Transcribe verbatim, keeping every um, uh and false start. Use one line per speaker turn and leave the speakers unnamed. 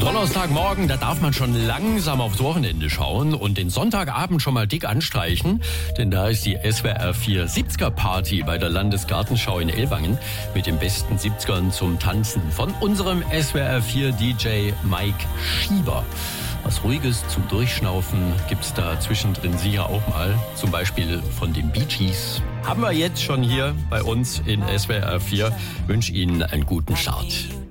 Donnerstagmorgen, da darf man schon langsam aufs Wochenende schauen und den Sonntagabend schon mal dick anstreichen, denn da ist die S W R vier siebziger Party bei der Landesgartenschau in Ellwangen mit den besten siebzigern zum Tanzen von unserem S W R vier D J Mike Schieber. Was Ruhiges zum Durchschnaufen gibt's da zwischendrin sicher auch mal, zum Beispiel von den Bee Gees. Haben wir jetzt schon hier bei uns in S W R vier. Wünsche Ihnen einen guten Start.